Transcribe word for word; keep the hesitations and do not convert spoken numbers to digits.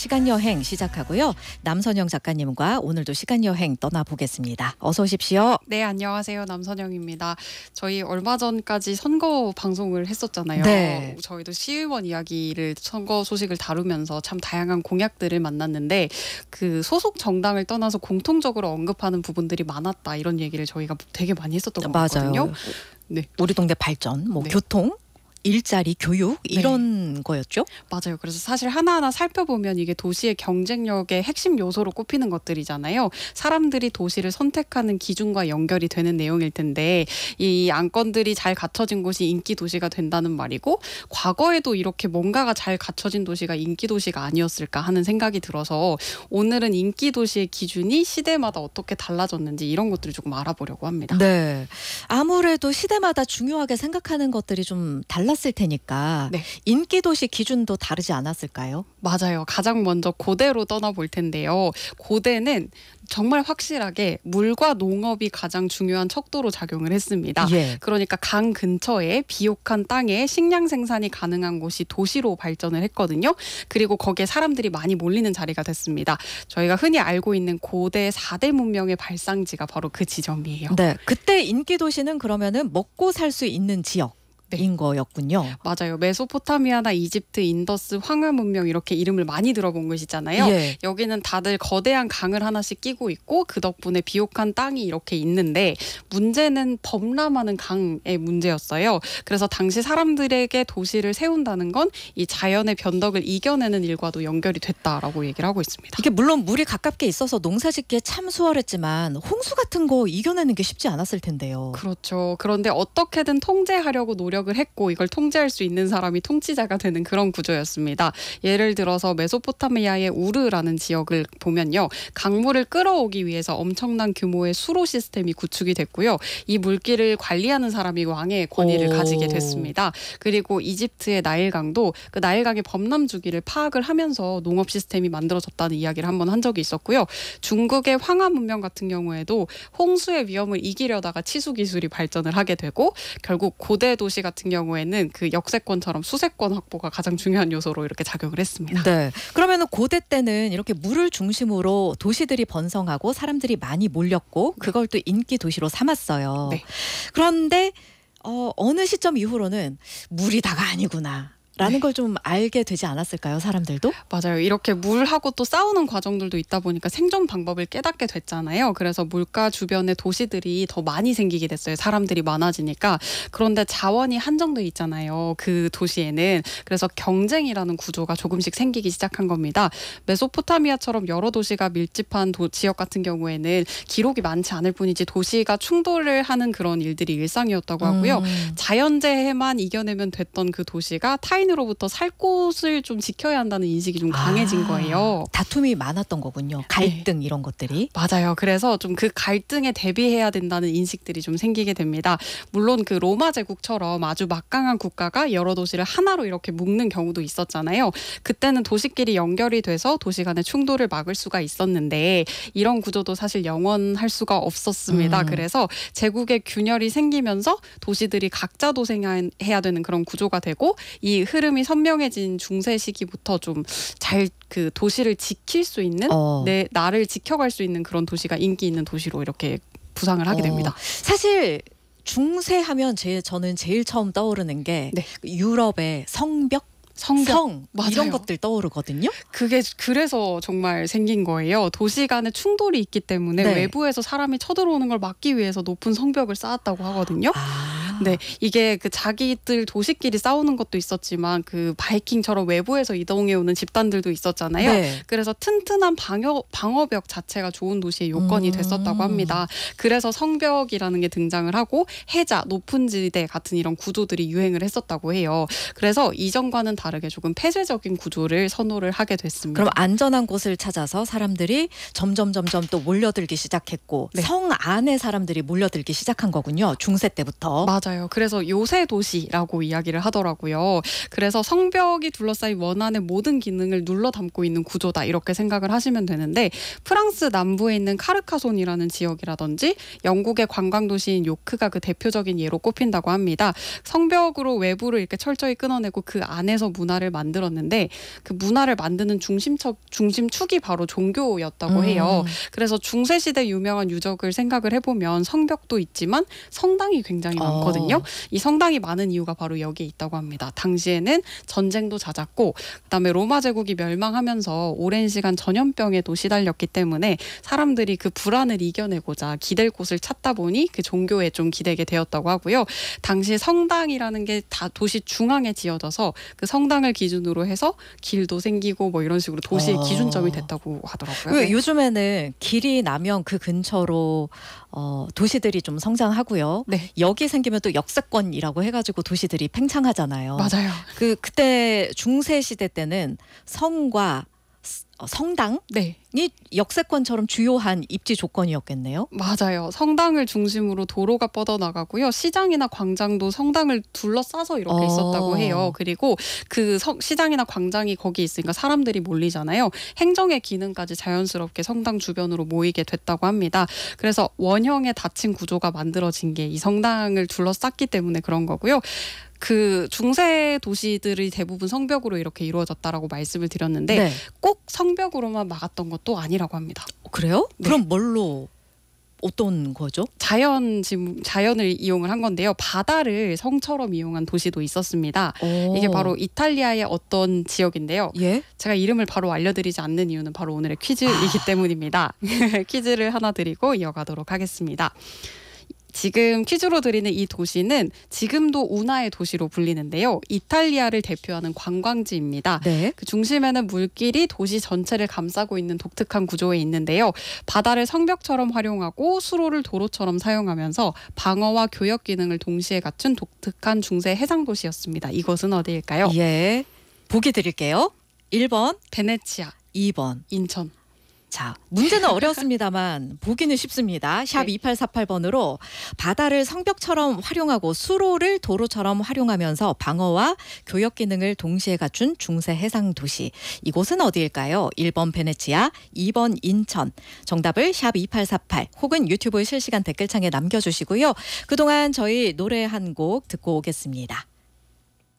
시간여행 시작하고요. 남선영 작가님과 오늘도 시간여행 떠나보겠습니다. 어서 오십시오. 네, 안녕하세요. 남선영입니다. 저희 얼마 전까지 선거 방송을 했었잖아요. 네. 저희도 시의원 이야기를 선거 소식을 다루면서 참 다양한 공약들을 만났는데 그 소속 정당을 떠나서 공통적으로 언급하는 부분들이 많았다. 이런 얘기를 저희가 되게 많이 했었던 것 맞아요. 같거든요. 네. 우리 동네 발전, 뭐 네. 교통, 일자리, 교육 이런 네. 거였죠? 맞아요. 그래서 사실 하나하나 살펴보면 이게 도시의 경쟁력의 핵심 요소로 꼽히는 것들이잖아요. 사람들이 도시를 선택하는 기준과 연결이 되는 내용일 텐데 이 안건들이 잘 갖춰진 곳이 인기 도시가 된다는 말이고 과거에도 이렇게 뭔가가 잘 갖춰진 도시가 인기 도시가 아니었을까 하는 생각이 들어서 오늘은 인기 도시의 기준이 시대마다 어떻게 달라졌는지 이런 것들을 조금 알아보려고 합니다. 네. 아무래도 시대마다 중요하게 생각하는 것들이 좀 달랐을 테니까 네. 인기 도시 기준도 다르지 않았을까요? 맞아요. 가장 먼저 고대로 떠나볼 텐데요. 고대는 정말 확실하게 물과 농업이 가장 중요한 척도로 작용을 했습니다. 예. 그러니까 강 근처에 비옥한 땅에 식량 생산이 가능한 곳이 도시로 발전을 했거든요. 그리고 거기에 사람들이 많이 몰리는 자리가 됐습니다. 저희가 흔히 알고 있는 고대 사 대 문명의 발상지가 바로 그 지점이에요. 네. 그때 인기 도시는 그러면은 먹고 살 수 있는 지역. 네. 인 거였군요. 맞아요. 메소포타미아나 이집트, 인더스, 황하 문명 이렇게 이름을 많이 들어본 곳이잖아요. 예. 여기는 다들 거대한 강을 하나씩 끼고 있고 그 덕분에 비옥한 땅이 이렇게 있는데 문제는 범람하는 강의 문제였어요. 그래서 당시 사람들에게 도시를 세운다는 건 이 자연의 변덕을 이겨내는 일과도 연결이 됐다라고 얘기를 하고 있습니다. 이게 물론 물이 가깝게 있어서 농사짓기에 참 수월했지만 홍수 같은 거 이겨내는 게 쉽지 않았을 텐데요. 그렇죠. 그런데 어떻게든 통제하려고 노력 을 했고 이걸 통제할 수 있는 사람이 통치자가 되는 그런 구조였습니다. 예를 들어서 메소포타미아의 우르라는 지역을 보면요. 강물을 끌어오기 위해서 엄청난 규모의 수로 시스템이 구축이 됐고요. 이 물길을 관리하는 사람이 왕의 권위를 오. 가지게 됐습니다. 그리고 이집트의 나일강도 그 나일강의 범람 주기를 파악을 하면서 농업 시스템이 만들어졌다는 이야기를 한번 한 적이 있었고요. 중국의 황하 문명 같은 경우에도 홍수의 위험을 이기려다가 치수 기술이 발전을 하게 되고 결국 고대 도시 같은 경우에는 그 역세권처럼 수세권 확보가 가장 중요한 요소로 이렇게 작용을 했습니다. 네. 그러면은 고대 때는 이렇게 물을 중심으로 도시들이 번성하고 사람들이 많이 몰렸고 그걸 또 인기 도시로 삼았어요. 네. 그런데 어, 어느 시점 이후로는 물이 다가 아니구나. 라는 네. 걸 좀 알게 되지 않았을까요? 사람들도? 맞아요. 이렇게 물하고 또 싸우는 과정들도 있다 보니까 생존 방법을 깨닫게 됐잖아요. 그래서 물가 주변에 도시들이 더 많이 생기게 됐어요. 사람들이 많아지니까. 그런데 자원이 한정돼 있잖아요. 그 도시에는. 그래서 경쟁이라는 구조가 조금씩 생기기 시작한 겁니다. 메소포타미아처럼 여러 도시가 밀집한 도, 지역 같은 경우에는 기록이 많지 않을 뿐이지 도시가 충돌을 하는 그런 일들이 일상이었다고 하고요. 음. 자연재해만 이겨내면 됐던 그 도시가 타인 으로부터 살 곳을 좀 지켜야 한다는 인식이 좀 강해진 아, 거예요. 다툼이 많았던 거군요. 갈등 네. 이런 것들이. 맞아요. 그래서 좀 그 갈등에 대비해야 된다는 인식들이 좀 생기게 됩니다. 물론 그 로마 제국처럼 아주 막강한 국가가 여러 도시를 하나로 이렇게 묶는 경우도 있었잖아요. 그때는 도시끼리 연결이 돼서 도시 간의 충돌을 막을 수가 있었는데 이런 구조도 사실 영원할 수가 없었습니다. 음. 그래서 제국의 균열이 생기면서 도시들이 각자 도생해야 되는 그런 구조가 되고 이 흐름이 선명해진 중세 시기부터 좀 잘 그 도시를 지킬 수 있는 어. 내 나를 지켜갈 수 있는 그런 도시가 인기 있는 도시로 이렇게 부상을 하게 어. 됩니다. 사실 중세하면 제, 저는 제일 처음 떠오르는 게 네. 유럽의 성벽, 성벽. 성 맞아요. 이런 것들 떠오르거든요. 그게 그래서 정말 생긴 거예요. 도시 간의 충돌이 있기 때문에 네. 외부에서 사람이 쳐들어오는 걸 막기 위해서 높은 성벽을 쌓았다고 하거든요. 아. 네, 이게 그 자기들 도시끼리 싸우는 것도 있었지만 그 바이킹처럼 외부에서 이동해오는 집단들도 있었잖아요. 네. 그래서 튼튼한 방어, 방어벽 자체가 좋은 도시의 요건이 음. 됐었다고 합니다. 그래서 성벽이라는 게 등장을 하고 해자, 높은 지대 같은 이런 구조들이 유행을 했었다고 해요. 그래서 이전과는 다르게 조금 폐쇄적인 구조를 선호를 하게 됐습니다. 그럼 안전한 곳을 찾아서 사람들이 점점 점점 또 몰려들기 시작했고 네. 성 안에 사람들이 몰려들기 시작한 거군요. 중세 때부터. 맞아요. 맞아요. 그래서 요새 도시라고 이야기를 하더라고요. 그래서 성벽이 둘러싸인 원안의 모든 기능을 눌러 담고 있는 구조다 이렇게 생각을 하시면 되는데 프랑스 남부에 있는 카르카손이라는 지역이라든지 영국의 관광도시인 요크가 그 대표적인 예로 꼽힌다고 합니다. 성벽으로 외부를 이렇게 철저히 끊어내고 그 안에서 문화를 만들었는데 그 문화를 만드는 중심척, 중심축이 바로 종교였다고 해요. 음. 그래서 중세시대 유명한 유적을 생각을 해보면 성벽도 있지만 성당이 굉장히 많거든요. 어. 이 성당이 많은 이유가 바로 여기에 있다고 합니다. 당시에는 전쟁도 잦았고 그다음에 로마 제국이 멸망하면서 오랜 시간 전염병에도 시달렸기 때문에 사람들이 그 불안을 이겨내고자 기댈 곳을 찾다 보니 그 종교에 좀 기대게 되었다고 하고요. 당시 성당이라는 게 다 도시 중앙에 지어져서 그 성당을 기준으로 해서 길도 생기고 뭐 이런 식으로 도시의 어. 기준점이 됐다고 하더라고요. 그 네. 요즘에는 길이 나면 그 근처로 어, 도시들이 좀 성장하고요. 네. 여기 생기면 또 역세권이라고 해가지고 도시들이 팽창하잖아요. 맞아요. 그 그때 중세 시대 때는 성과 스- 어, 성당이 네. 역세권처럼 주요한 입지 조건이었겠네요. 맞아요. 성당을 중심으로 도로가 뻗어나가고요. 시장이나 광장도 성당을 둘러싸서 이렇게 어. 있었다고 해요. 그리고 그 성- 시장이나 광장이 거기 있으니까 사람들이 몰리잖아요. 행정의 기능까지 자연스럽게 성당 주변으로 모이게 됐다고 합니다. 그래서 원형의 닫힌 구조가 만들어진 게 이 성당을 둘러쌌기 때문에 그런 거고요. 그 중세 도시들이 대부분 성벽으로 이렇게 이루어졌다라고 말씀을 드렸는데 네. 꼭 성벽으로만 막았던 것도 아니라고 합니다. 그래요? 네. 그럼 뭘로 어떤 거죠? 자연 지금 자연을 이용을 한 건데요. 바다를 성처럼 이용한 도시도 있었습니다. 오. 이게 바로 이탈리아의 어떤 지역인데요. 예. 제가 이름을 바로 알려드리지 않는 이유는 바로 오늘의 퀴즈이기 때문입니다. 퀴즈를 하나 드리고 이어가도록 하겠습니다. 지금 퀴즈로 드리는 이 도시는 지금도 운하의 도시로 불리는데요. 이탈리아를 대표하는 관광지입니다. 네. 그 중심에는 물길이 도시 전체를 감싸고 있는 독특한 구조에 있는데요. 바다를 성벽처럼 활용하고 수로를 도로처럼 사용하면서 방어와 교역 기능을 동시에 갖춘 독특한 중세 해상 도시였습니다. 이곳은 어디일까요? 예. 보기 드릴게요. 일 번, 베네치아, 이 번. 인천. 자, 문제는 어렵습니다만 보기는 쉽습니다. 샵 네. 이팔사팔 번으로 바다를 성벽처럼 활용하고 수로를 도로처럼 활용하면서 방어와 교역 기능을 동시에 갖춘 중세 해상 도시. 이곳은 어디일까요? 일 번 베네치아, 이 번 인천. 정답을 샵 이팔사팔 혹은 유튜브 실시간 댓글창에 남겨주시고요. 그동안 저희 노래 한 곡 듣고 오겠습니다.